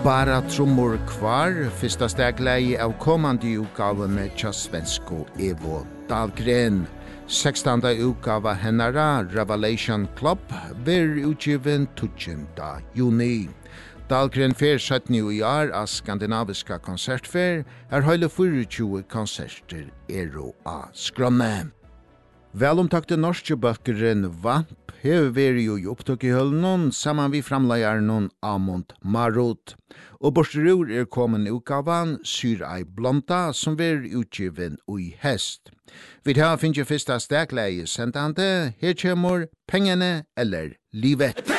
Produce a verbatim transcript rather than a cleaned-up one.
Bara trummor kvar, fyrsta stegleie av kommande utgavene tja svensko Evo Dahlgren. sextonde utgava hennara Revelation Club ver utgiven tjugonde juni. Dahlgren fer sjutton i år av skandinaviska konsertfer, er heile tjúgu konserter ero a skrømme. Velomtakte norske bøkkeren Vamp hever veri jo i opptøk i høllen saman vi framleieren Amund Marot. Og borsterur er kommen utgavan Syrei Blonda som ver utgiven ui hest. Vi tar finnes fyrsta stegleie sendande, her kjemur Pengene eller Livet.